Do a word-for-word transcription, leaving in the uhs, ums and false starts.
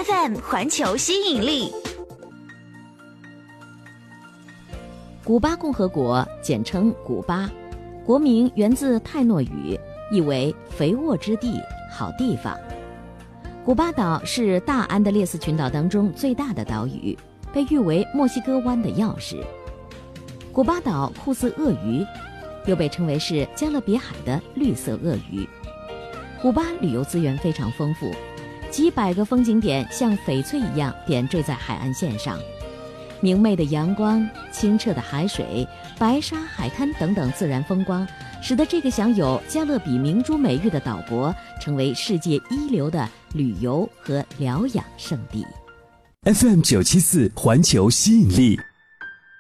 F M 环球吸引力。 古巴共和国简称古巴，国名源自泰诺语，意为肥沃之地、好地方。古巴岛是大安德烈斯群岛当中最大的岛屿，被誉为墨西哥湾的钥匙。古巴岛酷似鳄鱼，又被称为是加勒比海的绿色鳄鱼。古巴旅游资源非常丰富，几百个风景点像翡翠一样点缀在海岸线上。明媚的阳光、清澈的海水、白沙海滩等等自然风光，使得这个享有加勒比明珠美誉的岛国成为世界一流的旅游和疗养胜地。 F M 九七四环球吸引力。